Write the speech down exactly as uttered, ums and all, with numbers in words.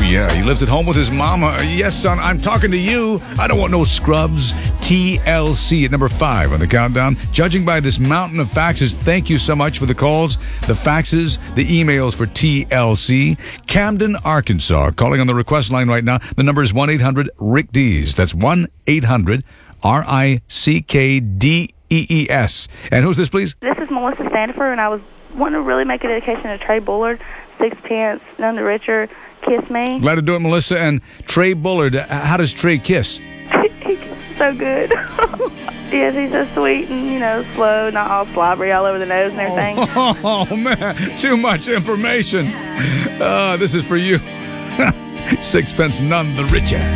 yeah. He lives at home with his mama. Yes, son, I'm talking to you. I don't want no scrubs. T L C at number five on the countdown. Judging by this mountain of faxes, thank you so much for the calls, the faxes, the emails for T L C. Camden, Arkansas, calling on the request line right now. The number is one eight hundred Rick Dees. That's one eight hundred R I C K D E E S. And who's this, please? This is Melissa Standifer, and I was wanting to really make a dedication to Trey Bullard. Sixpence, None the Richer, Kiss Me. Glad to do it, Melissa. And Trey Bullard, how does Trey kiss? He's so good. Yes, he's so sweet and, you know, slow, not all slobbery all over the nose and everything. Oh, oh man, too much information. Uh, this is for you. Sixpence, None the Richer.